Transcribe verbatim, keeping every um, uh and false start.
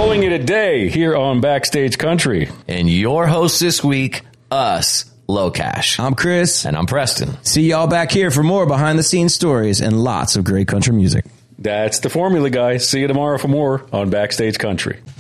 Calling it a day here on Backstage Country. And your host this week, us, Low Cash. I'm Chris. And I'm Preston. See y'all back here for more behind-the-scenes stories and lots of great country music. That's the formula, guys. See you tomorrow for more on Backstage Country.